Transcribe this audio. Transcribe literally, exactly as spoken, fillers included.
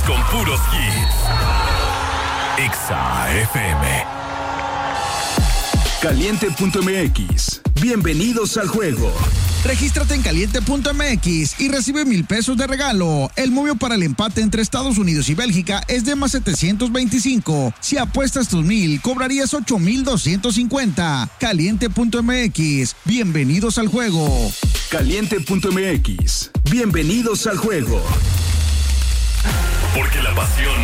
con puros hits. Exa F M. Caliente punto M X. Bienvenidos al juego. Regístrate en caliente punto M X y recibe mil pesos de regalo. El momio para el empate entre Estados Unidos y Bélgica es de más setecientos veinticinco. Si apuestas tus mil, cobrarías ocho mil doscientos cincuenta. Caliente punto M X. Bienvenidos al juego. Caliente punto M X. Bienvenidos al juego. Porque la pasión